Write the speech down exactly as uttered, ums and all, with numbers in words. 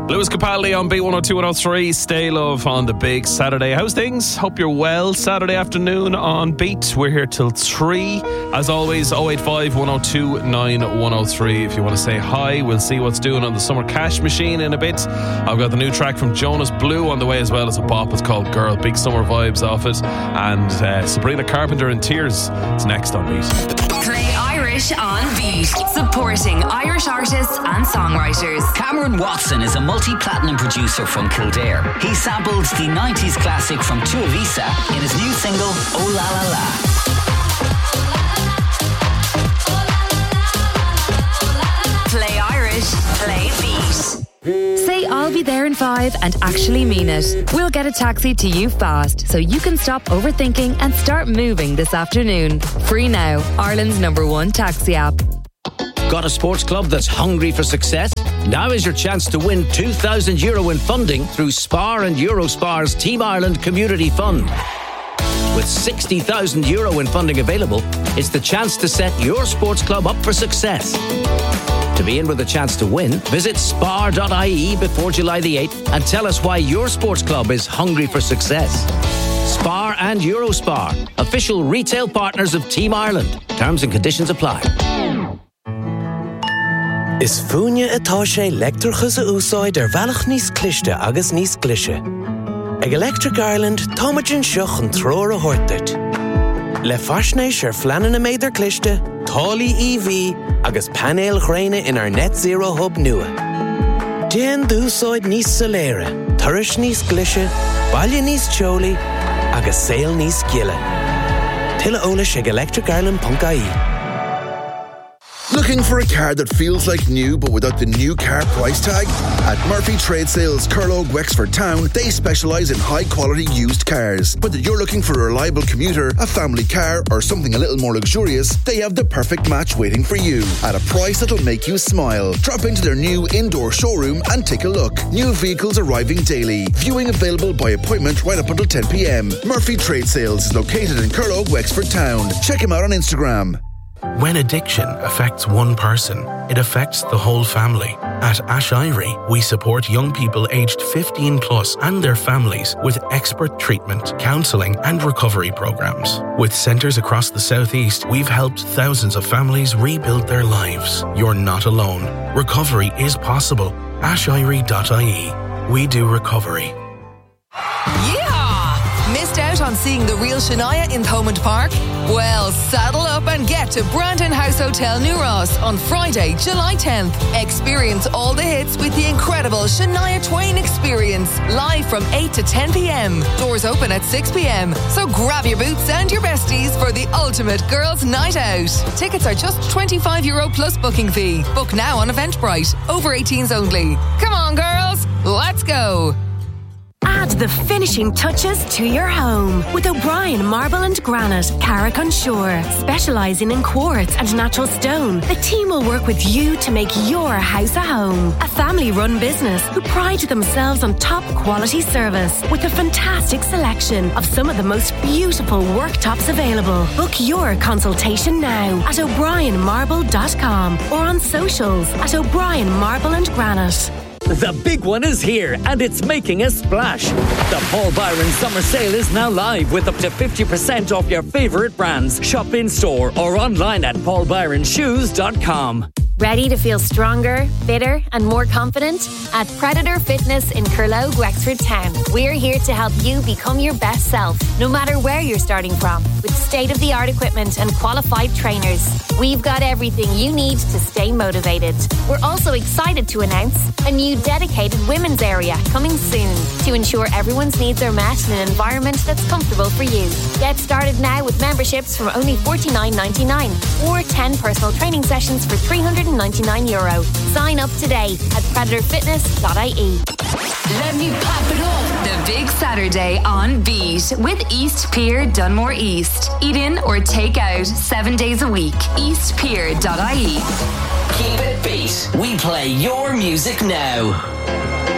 Lewis Capaldi on B one oh two one oh three. Stay Love on the big Saturday. How's things? Hope you're well. Saturday afternoon on Beat. We're here till three. As always, oh eight five, one oh two, nine one oh three. If you want to say hi, we'll see what's doing on the Summer Cash Machine in a bit. I've got the new track from Jonas Blue on the way as well as a bop. It's called Girl. Big summer vibes off it. And uh, Sabrina Carpenter in Tears is next on Beat. Play Irish on Beat, supporting Irish artists and songwriters. Cameron Watson is a multi-platinum producer from Kildare. He sampled the nineties classic from Tua Visa in his new single, Oh La La La. Play Irish, play Beat. Say I'll be there in five and actually mean it. We'll get a taxi to you fast so you can stop overthinking and start moving this afternoon. Free now, Ireland's number one taxi app. Got a sports club that's hungry for success? Now is your chance to win two thousand euro in funding through Spar and Eurospar's Team Ireland Community Fund. With sixty thousand euro in funding available, it's the chance to set your sports club up for success. To be in with a chance to win, visit spar dot I E before July the eighth and tell us why your sports club is hungry for success. Spar and Eurospar, official retail partners of Team Ireland. Terms and conditions apply. Is fúine atá sé leictreachas a úsáid ar bhealach níos cliste agus níos clise. Ag Electric Ireland, táimeann seach an tróir a thuirteart. Le faisnéis ar fleanan na méidir cliste, tálaí E V agus panéal chréine in our net zero hub nua. Déan d'úsáid níos soléire, turais níos clise, baile níos teolaí agus saol níos giile. Tuilleadh eolais ag electric ireland dot I E. Looking for a car that feels like new but without the new car price tag? At Murphy Trade Sales, Curlogue, Wexford Town, they specialise in high-quality used cars. Whether you're looking for a reliable commuter, a family car, or something a little more luxurious, they have the perfect match waiting for you at a price that'll make you smile. Drop into their new indoor showroom and take a look. New vehicles arriving daily. Viewing available by appointment right up until ten p.m. Murphy Trade Sales is located in Curlogue, Wexford Town. Check him out on Instagram. When addiction affects one person, it affects the whole family. At Ash Irie, we support young people aged fifteen plus and their families with expert treatment, counselling and recovery programs. With centres across the southeast, we've helped thousands of families rebuild their lives. You're not alone. Recovery is possible. ash irie dot I E. We do recovery. Missed out on seeing the real Shania in Thomond Park? Well, saddle up and get to Brandon House Hotel New Ross on Friday, July tenth. Experience all the hits with the incredible Shania Twain Experience, live from eight to ten p.m. Doors open at six p.m. So grab your boots and your besties for the ultimate girls' night out. Tickets are just twenty-five euro plus booking fee. Book now on Eventbrite. Over eighteens only. Come on, girls, let's go. Add the finishing touches to your home with O'Brien Marble and Granite, Carrick on Shore. Specialising in quartz and natural stone, the team will work with you to make your house a home. A family-run business who pride themselves on top quality service with a fantastic selection of some of the most beautiful worktops available. Book your consultation now at o'brien marble dot com or on socials at O'Brien Marble and Granite. The big one is here, and it's making a splash. The Paul Byron Summer Sale is now live with up to fifty percent off your favourite brands. Shop in store or online at paul byron shoes dot com. Ready to feel stronger, fitter and more confident? At Predator Fitness in Curlogue, Wexford Town, we're here to help you become your best self, no matter where you're starting from, with state-of-the-art equipment and qualified trainers. We've got everything you need to stay motivated. We're also excited to announce a new dedicated women's area coming soon to ensure everyone's needs are met in an environment that's comfortable for you. Get started now with memberships from only forty-nine ninety-nine or ten personal training sessions for three hundred ninety-nine euro. Sign up today at predator fitness dot I E. Let me pop it up. The big Saturday on Beat with East Pier Dunmore East. Eat in or take out seven days a week. east pier dot I E. Keep it beat. We play your music now.